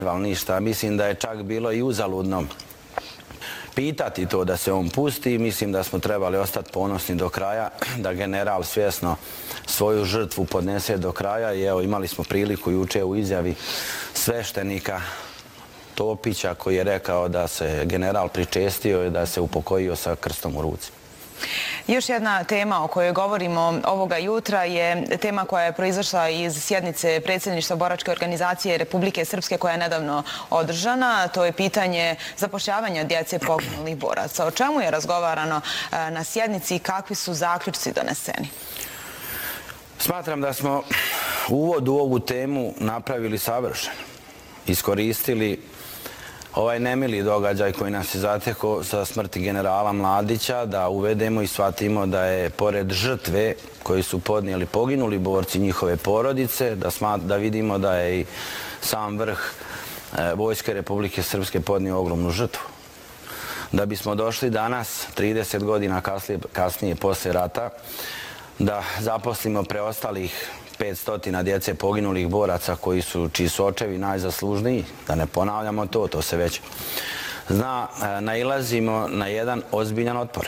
ništa. Mislim da je čak bilo i uzaludno pitati to da se on pusti. Mislim da smo trebali ostati ponosni do kraja, da general svjesno svoju žrtvu podnese do kraja. I evo, imali smo priliku juče u izjavi sveštenika Topića koji je rekao da se general pričestio i da se upokojio sa krstom u ruci. Još jedna tema o kojoj govorimo ovoga jutra je tema koja je proizašla iz sjednice predsjedništva Boračke organizacije Republike Srpske koja je nedavno održana. To je pitanje zapošljavanja djece poginulih boraca. O čemu je razgovarano na sjednici i kakvi su zaključci doneseni? Smatram da smo uvod u ovu temu napravili savršeno. Iskoristili ovaj nemili događaj koji nas je zatekao sa smrti generala Mladića, da uvedemo i shvatimo da je pored žrtve koji su podnijeli poginuli borci njihove porodice, da vidimo da je i sam vrh Vojske Republike Srpske podnio ogromnu žrtvu. Da bismo došli danas, 30 godina kasnije posle rata, da zaposlimo preostalih 500 djece poginulih boraca čiji su očevi najzaslužniji, da ne ponavljamo to se već zna, nailazimo na jedan ozbiljan otpor.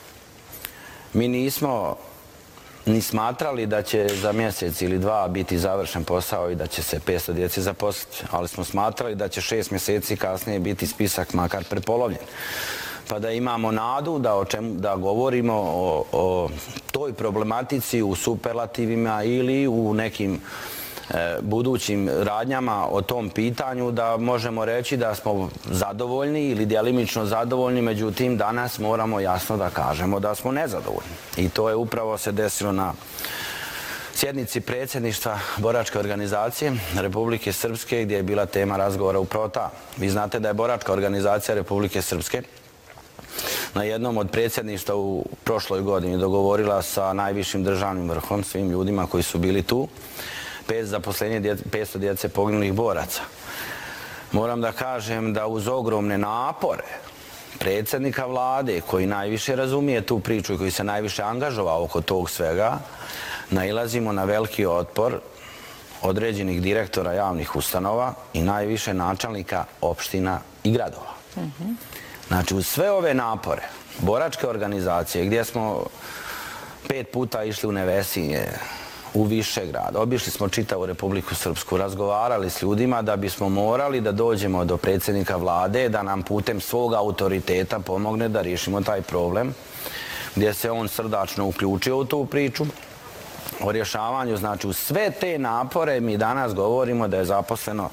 Mi nismo ni smatrali da će za mjesec ili dva biti završen posao i da će se 500 djece zaposliti, ali smo smatrali da će 6 mjeseci kasnije biti spisak makar prepolovljen. Pa da imamo nadu da govorimo o toj problematici u superlativima ili u nekim budućim radnjama o tom pitanju, da možemo reći da smo zadovoljni ili djelimično zadovoljni, međutim danas moramo jasno da kažemo da smo nezadovoljni. I to je upravo se desilo na sjednici predsjedništva Boračke organizacije Republike Srpske gdje je bila tema razgovora upravo ta. Vi znate da je Boračka organizacija Republike Srpske na jednom od predsjedništva u prošloj godini dogovorila sa najvišim državnim vrhom, svim ljudima koji su bili tu, zaposlenje 500 djece poginulih boraca. Moram da kažem da uz ogromne napore predsjednika vlade, koji najviše razumije tu priču i koji se najviše angažovao oko tog svega, nailazimo na veliki otpor određenih direktora javnih ustanova i najviše načelnika opština i gradova. Znači, uz sve ove napore Boračke organizacije, gdje smo 5 puta išli u Nevesinje, u Višegrad, obišli smo čitavu Republiku Srpsku, razgovarali s ljudima da bismo morali da dođemo do predsjednika vlade, da nam putem svog autoriteta pomogne da riješimo taj problem, gdje se on srdačno uključio u tu priču o rješavanju. Znači, uz sve te napore mi danas govorimo da je zaposleno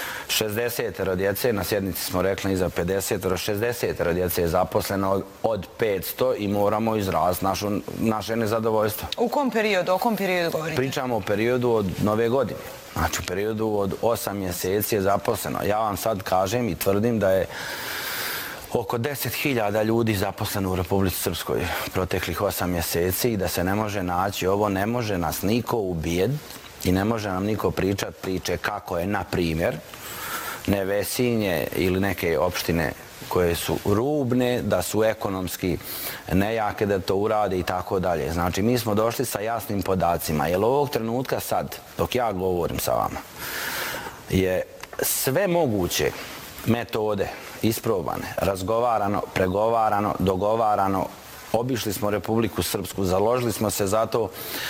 60 djece, na sjednici smo rekli i za 50, 60 djece je zaposleno od 500 i moramo izraziti naše nezadovoljstvo. U kom periodu? O kom periodu govorite? Pričamo o periodu od nove godine. Znači, u periodu od 8 mjeseci je zaposleno. Ja vam sad kažem i tvrdim da je oko 10.000 ljudi zaposleno u Republici Srpskoj proteklih 8 mjeseci i da se ne može naći ovo, ne može nas niko ubijediti i ne može nam niko pričati priče kako je, na primjer, Nevesinje ili neke opštine koje su rubne, da su ekonomski nejake da to urade i tako dalje. Znači, mi smo došli sa jasnim podacima. Jer ovog trenutka sad, dok ja govorim sa vama, je sve moguće metode isprobane, razgovarano, pregovarano, dogovarano. Obišli smo Republiku Srpsku, založili smo se za to.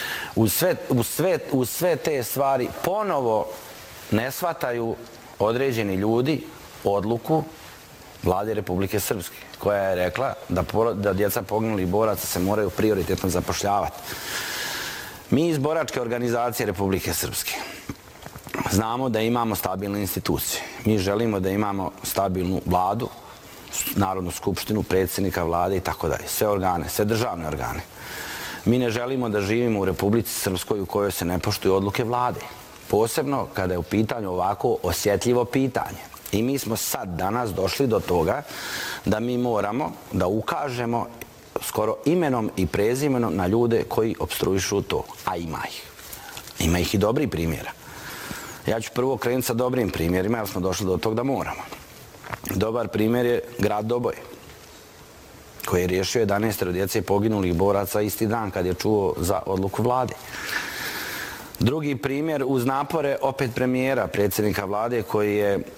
Uz sve te stvari ponovo ne shvataju određeni ljudi odluku vlade Republike Srpske, koja je rekla da djeca poginulih boraca se moraju prioritetno zapošljavati. Mi iz Boračke organizacije Republike Srpske znamo da imamo stabilne institucije. Mi želimo da imamo stabilnu vladu, Narodnu skupštinu, predsjednika vlade i tako dalje. Sve organe, sve državne organe. Mi ne želimo da živimo u Republici Srpskoj u kojoj se ne poštuju odluke vlade. Posebno kada je u pitanju ovako osjetljivo pitanje. I mi smo sad danas došli do toga da mi moramo da ukažemo skoro imenom i prezimenom na ljude koji opstruišu to. A ima ih. Ima ih i dobrih primjera. Ja ću prvo krenuti sa dobrim primjerima jer smo došli do toga da moramo. Dobar primjer je grad Doboj, koji je riješio 11 djece poginulih boraca isti dan kad je čuo za odluku vlade. Drugi primjer, uz napore opet premijera, predsjednika vlade, koji je